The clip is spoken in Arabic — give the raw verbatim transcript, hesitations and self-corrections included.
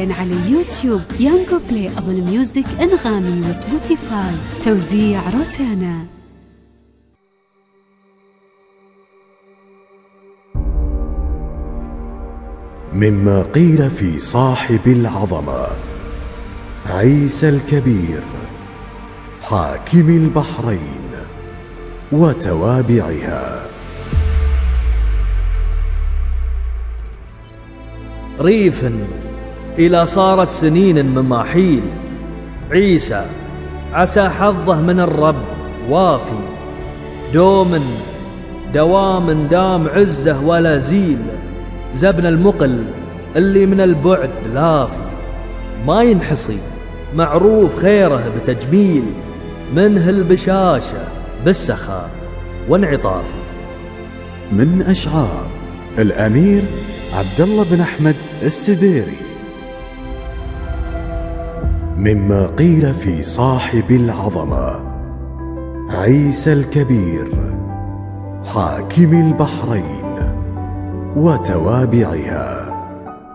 حصريا على يوتيوب يانجو بلاي أبل ميوزك أنغامي وسبوتيفاي. توزيع روتانا. مما قيل في صاحب العظمة عيسى الكبير حاكم البحرين وتوابعها. ريف إلى صارت سنين مماحيل، عيسى عسى حظه من الرب وافي، دوم دوام دام عزه ولا زيل، زبن المقل اللي من البعد لافي، ما ينحصي معروف خيره بتجميل، منه البشاشة بالسخاء وانعطافي. من أشعار الأمير عبد الله بن أحمد السديري. مما قيل في صاحب العظمة عيسى الكبير حاكم البحرين وتوابعها.